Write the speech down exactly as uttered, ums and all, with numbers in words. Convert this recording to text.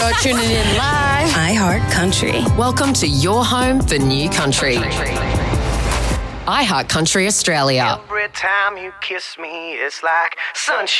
You're tuning in live. iHeart Country. Welcome to your home for new country. iHeart Country Australia. Every time you kiss me, it's like sunshine.